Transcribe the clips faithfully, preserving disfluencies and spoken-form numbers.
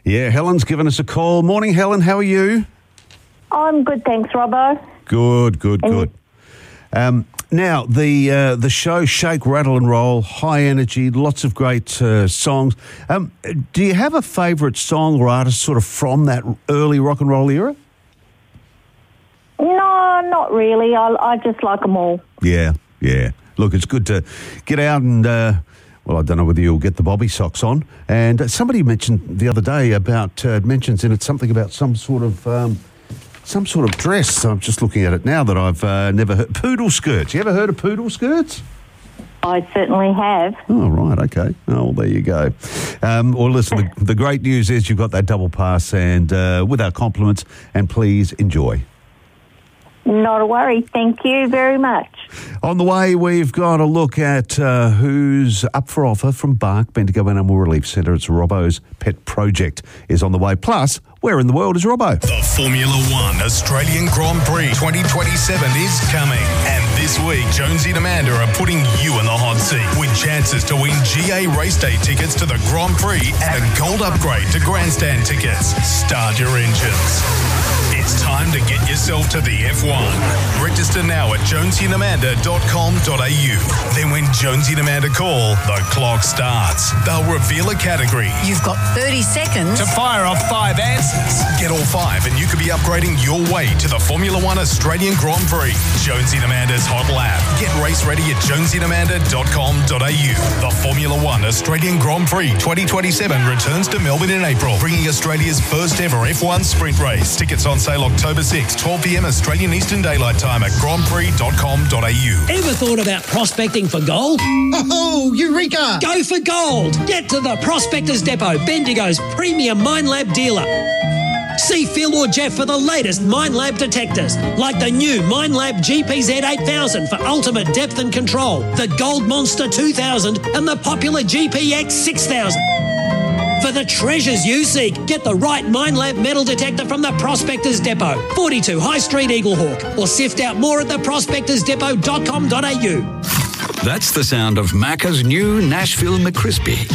Yeah, Helen's given us a call. Morning, Helen. How are you? I'm good, thanks, Robbo. Good, good, And good. Um, now, the uh, the show, Shake, Rattle and Roll, high energy, lots of great uh, songs. Um, do you have a favourite song or artist sort of from that early rock and roll era? No, not really. I, I just like them all. Yeah, yeah. Look, it's good to get out and, uh, well, I don't know whether you'll get the bobby socks on. And uh, somebody mentioned the other day about, uh, mentions in it something about some sort of, um, some sort of dress. So I'm just looking at it now that I've uh, never heard. Poodle skirts. You ever heard of poodle skirts? I certainly have. Oh, right, okay. Oh, well, there you go. Um, well, listen, the, the great news is you've got that double pass and uh, with our compliments, and please enjoy. Not a worry. Thank you very much. On the way, we've got a look at uh, who's up for offer from Bark Bendigo Animal Relief Centre. It's Robbo's Pet Project is on the way. Plus, where in the world is Robbo? The Formula One Australian Grand Prix twenty twenty-seven is coming. And this week, Jonesy and Amanda are putting you in the hot seat with chances to win G A race day tickets to the Grand Prix and a gold upgrade to grandstand tickets. Start your engines. It's time to get yourself to the F one. Register now at jonesy and amanda dot com dot a u. Then when Jonesy and Amanda call, the clock starts. They'll reveal a category. You've got thirty seconds to fire off five answers. Get all five and you could be upgrading your way to the Formula One Australian Grand Prix. Jonesy and Amanda's Hot Lap. Get race ready at jonesy and amanda dot com dot a u. The Formula One Australian Grand Prix twenty twenty-seven returns to Melbourne in April, bringing Australia's first ever F one sprint race. Tickets on sale October sixth, twelve p m Australian Eastern Daylight Time at grand prix dot com dot a u. Ever thought about prospecting for gold? Oh, Eureka! Go for gold! Get to the Prospectors Depot, Bendigo's premium Minelab dealer. See Phil or Jeff for the latest Minelab detectors, like the new Minelab G P Z eight thousand for ultimate depth and control, the Gold Monster two thousand and the popular G P X six thousand. For the treasures you seek, get the right Minelab metal detector from the Prospectors Depot, forty-two High Street, Eaglehawk, or sift out more at the prospectors depot dot com dot a u. That's the sound of Macca's new Nashville McCrispy.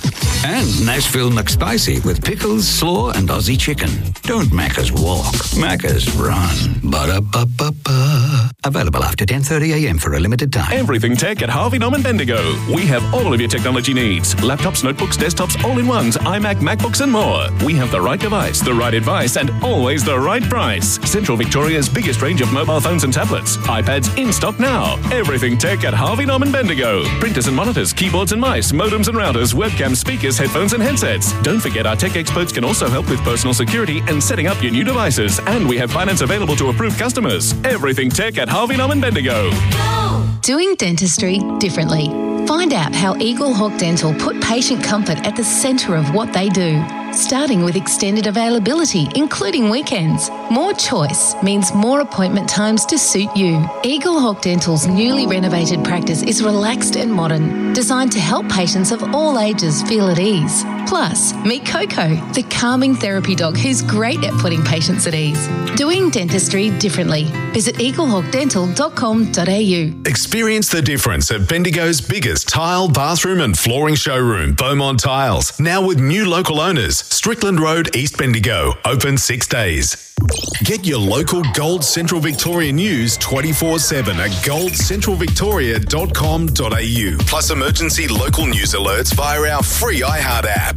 And Nashville McSpicy with pickles, slaw and Aussie chicken. Don't Macca's walk, Macca's run. Ba-da-ba-ba-ba. Available after ten thirty a m for a limited time. Everything tech at Harvey Norman Bendigo. We have all of your technology needs. Laptops, notebooks, desktops, all-in-ones, iMac, MacBooks and more. We have the right device, the right advice and always the right price. Central Victoria's biggest range of mobile phones and tablets. iPads in stock now. Everything tech at Harvey Norman Bendigo. Printers and monitors, keyboards and mice, modems and routers, webcams, speakers, headphones and headsets. Don't forget our tech experts can also help with personal security and setting up your new devices. And we have finance available to approved customers. Everything tech at Harvey Norman Bendigo. Doing dentistry differently. Find out how Eagle Hawk Dental put patient comfort at the centre of what they do. Starting with extended availability, including weekends. More choice means more appointment times to suit you. Eagle Hawk Dental's newly renovated practice is relaxed and modern, designed to help patients of all ages feel at ease. Plus, meet Coco, the calming therapy dog who's great at putting patients at ease. Doing dentistry differently. Visit eagle hawk dental dot com dot a u. Experience the difference at Bendigo's biggest tile, bathroom and flooring showroom, Beaumont Tiles. Now with new local owners, Strickland Road, East Bendigo, open six days. Get your local Gold Central Victoria news twenty-four seven at gold central victoria dot com dot a u. Plus emergency local news alerts via our free iHeart app.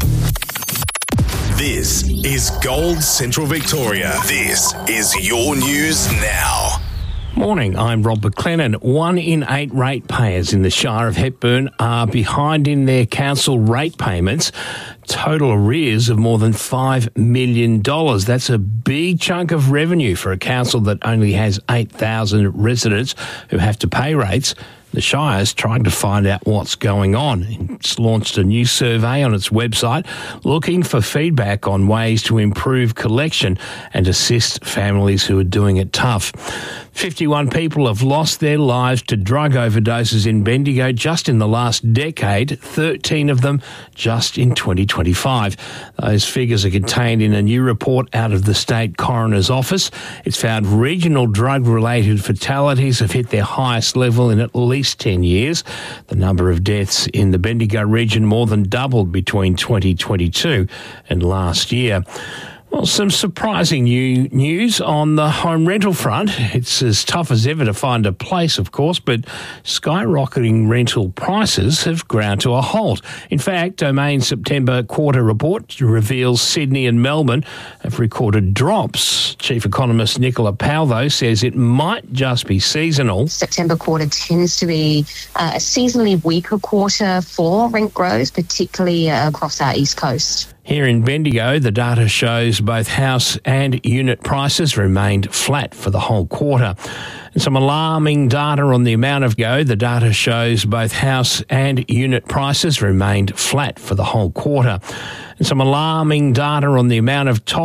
This is Gold Central Victoria. This is your news now. Morning, I'm Rob McLennan. One in eight ratepayers in the Shire of Hepburn are behind in their council rate payments. Total arrears of more than five million dollars. That's a big chunk of revenue for a council that only has eight thousand residents who have to pay rates. The Shire's trying to find out what's going on. It's launched a new survey on its website looking for feedback on ways to improve collection and assist families who are doing it tough. fifty-one people have lost their lives to drug overdoses in Bendigo just in the last decade, thirteen of them just in twenty twenty-five. Those figures are contained in a new report out of the State Coroner's Office. It's found regional drug-related fatalities have hit their highest level in at least ten years. The number of deaths in the Bendigo region more than doubled between twenty twenty-two and last year. Well, some surprising new news on the home rental front. It's as tough as ever to find a place, of course, but skyrocketing rental prices have ground to a halt. In fact, Domain's September quarter report reveals Sydney and Melbourne have recorded drops. Chief economist Nicola Powell, though, says it might just be seasonal. September quarter tends to be uh, a seasonally weaker quarter for rent growth, particularly uh, across our east coast. Here in Bendigo, the data shows both house and unit prices remained flat for the whole quarter. And some alarming data on the amount of go. The data shows both house and unit prices remained flat for the whole quarter. And some alarming data on the amount of